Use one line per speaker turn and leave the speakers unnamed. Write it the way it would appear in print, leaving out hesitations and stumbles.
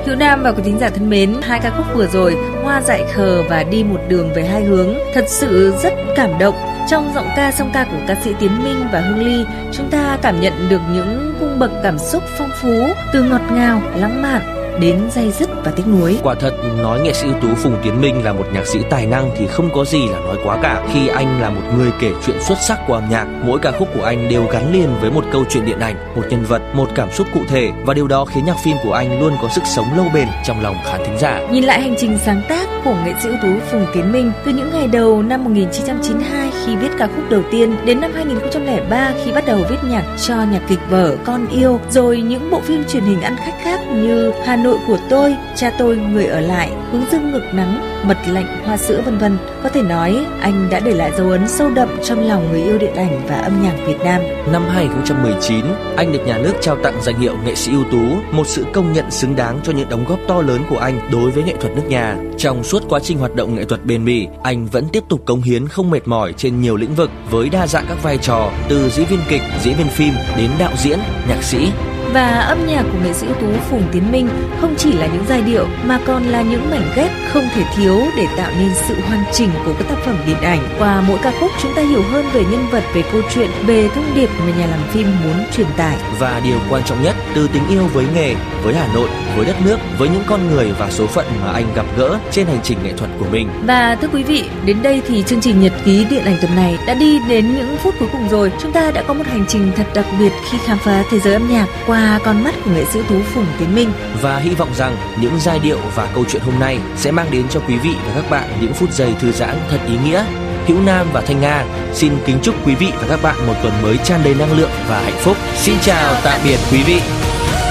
Hữu Nam và quý thính giả thân mến, hai ca khúc vừa rồi, Hoa dại khờ và Đi một đường về hai hướng, thật sự rất cảm động. Trong giọng ca song ca của ca sĩ Tiến Minh và Hương Ly, chúng ta cảm nhận được những cung bậc cảm xúc phong phú, từ ngọt ngào, lãng mạn đến day dứt và tiếc nuối.
Quả thật, nói nghệ sĩ ưu tú Phùng Tiến Minh là một nhạc sĩ tài năng thì không có gì là nói quá cả, khi anh là một người kể chuyện xuất sắc của âm nhạc. Mỗi ca khúc của anh đều gắn liền với một câu chuyện điện ảnh, một nhân vật, một cảm xúc cụ thể, và điều đó khiến nhạc phim của anh luôn có sức sống lâu bền trong lòng khán thính giả.
Nhìn lại hành trình sáng tác của nghệ sĩ ưu tú Phùng Tiến Minh từ những ngày đầu năm 1992 khi viết ca khúc đầu tiên đến năm 2003 khi bắt đầu viết nhạc cho nhạc kịch vở Con Yêu, rồi những bộ phim truyền hình ăn khách khác như Hà Nội của tôi, Cha tôi người ở lại, Hướng dương ngược nắng, Mật lệnh hoa sữa vân vân. Có thể nói anh đã để lại dấu ấn sâu đậm trong lòng người yêu điện ảnh và âm nhạc Việt Nam.
Năm 2019, anh được nhà nước trao tặng danh hiệu nghệ sĩ ưu tú, một sự công nhận xứng đáng cho những đóng góp to lớn của anh đối với nghệ thuật nước nhà. Trong suốt quá trình hoạt động nghệ thuật bền bỉ, anh vẫn tiếp tục cống hiến không mệt mỏi trên nhiều lĩnh vực với đa dạng các vai trò, từ diễn viên kịch, diễn viên phim đến đạo diễn, nhạc sĩ.
Và âm nhạc của nghệ sĩ ưu tú Phùng Tiến Minh không chỉ là những giai điệu mà còn là những mảnh ghép không thể thiếu để tạo nên sự hoàn chỉnh của các tác phẩm điện ảnh. Qua mỗi ca khúc, chúng ta hiểu hơn về nhân vật, về câu chuyện, về thông điệp mà nhà làm phim muốn truyền tải.
Và điều quan trọng nhất, từ tình yêu với nghề, với Hà Nội, với đất nước, với những con người và số phận mà anh gặp gỡ trên hành trình nghệ thuật của mình.
Và thưa quý vị, đến đây thì chương trình Nhật ký điện ảnh tuần này đã đi đến những phút cuối cùng rồi. Chúng ta đã có một hành trình thật đặc biệt khi khám phá thế giới âm nhạc qua con mắt của nghệ sĩ ưu tú Phùng Tiến Minh.
Và hy vọng rằng những giai điệu và câu chuyện hôm nay sẽ mang đến cho quý vị và các bạn những phút giây thư giãn thật ý nghĩa. Hữu Nam và Thanh Nga xin kính chúc quý vị và các bạn một tuần mới tràn đầy năng lượng và hạnh phúc. Xin chào tạm biệt quý vị.